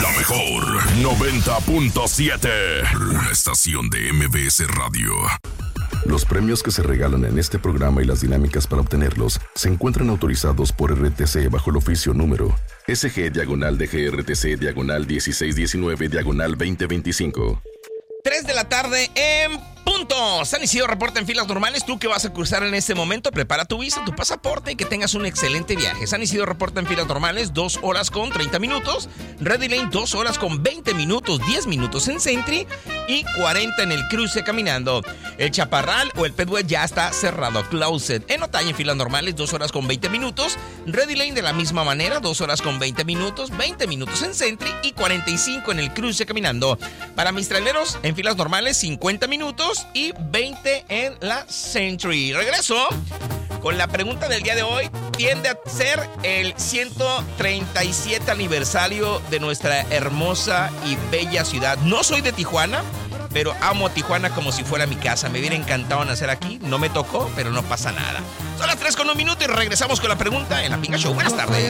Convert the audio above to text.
La mejor 90.7, la estación de MBS Radio. Los premios que se regalan en este programa y las dinámicas para obtenerlos se encuentran autorizados por RTC bajo el oficio número SG-DGRTC/1619/2025. 3 de la tarde en punto. San Isidro reporta en filas normales. Tú que vas a cruzar en este momento, prepara tu visa, tu pasaporte y que tengas un excelente viaje. San Isidro reporta en filas normales, 2 horas con 30 minutos. Ready Lane, 2 horas con 20 minutos, 10 minutos en Sentry y 40 en el cruce caminando. El Chaparral o el Pedway ya está cerrado, closet. En Otay en filas normales, 2 horas con 20 minutos. Ready Lane de la misma manera, 2 horas con 20 minutos en Sentry y 45 en el cruce caminando. Para mis traileros, en filas normales, 50 minutos y 20 en la Sentry. Regreso con la pregunta del día de hoy. Tiende a ser el 137 aniversario de nuestra hermosa y bella ciudad. No soy de Tijuana, pero amo a Tijuana como si fuera mi casa. Me hubiera encantado nacer aquí. No me tocó, pero no pasa nada. Son las 3:01 y regresamos con la pregunta en La Pinga Show. Buenas tardes.